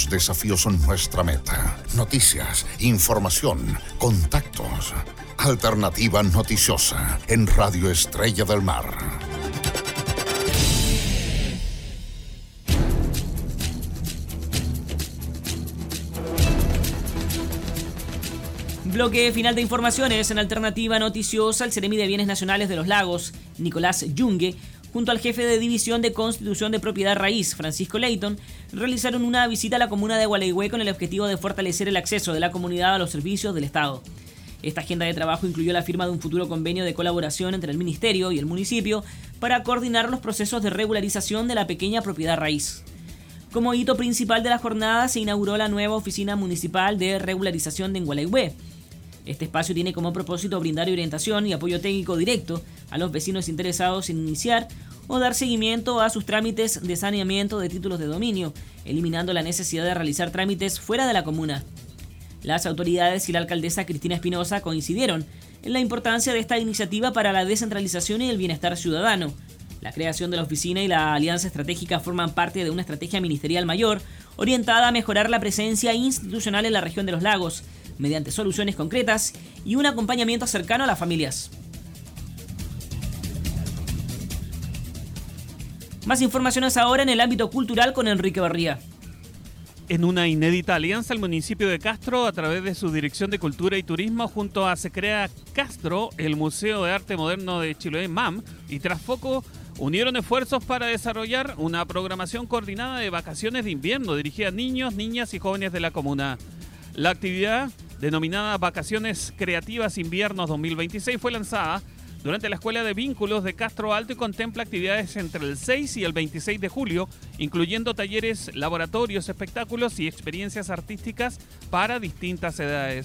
Los desafíos son nuestra meta. Noticias, información, contactos. Alternativa Noticiosa en Radio Estrella del Mar. Bloque final de informaciones en Alternativa Noticiosa. El Seremi de Bienes Nacionales de los Lagos, Nicolás Yungue, junto al jefe de División de Constitución de Propiedad Raíz, Francisco Leighton, realizaron una visita a la comuna de Gualeguay con el objetivo de fortalecer el acceso de la comunidad a los servicios del Estado. Esta agenda de trabajo incluyó la firma de un futuro convenio de colaboración entre el Ministerio y el municipio para coordinar los procesos de regularización de la pequeña propiedad raíz. Como hito principal de la jornada se inauguró la nueva Oficina Municipal de Regularización de Gualeguay. Este espacio tiene como propósito brindar orientación y apoyo técnico directo a los vecinos interesados en iniciar o dar seguimiento a sus trámites de saneamiento de títulos de dominio, eliminando la necesidad de realizar trámites fuera de la comuna. Las autoridades y la alcaldesa Cristina Espinosa coincidieron en la importancia de esta iniciativa para la descentralización y el bienestar ciudadano. La creación de la oficina y la alianza estratégica forman parte de una estrategia ministerial mayor orientada a mejorar la presencia institucional en la región de los lagos, mediante soluciones concretas y un acompañamiento cercano a las familias. Más informaciones ahora en el ámbito cultural con Enrique Barría. En una inédita alianza, el municipio de Castro, a través de su Dirección de Cultura y Turismo, junto a Secrea Castro, el Museo de Arte Moderno de Chiloé, MAM, y Trasfoco, unieron esfuerzos para desarrollar una programación coordinada de vacaciones de invierno dirigida a niños, niñas y jóvenes de la comuna. La actividad, denominada Vacaciones Creativas Inviernos 2026, fue lanzada durante la Escuela de Vínculos de Castro Alto y contempla actividades entre el 6 y el 26 de julio, incluyendo talleres, laboratorios, espectáculos y experiencias artísticas para distintas edades.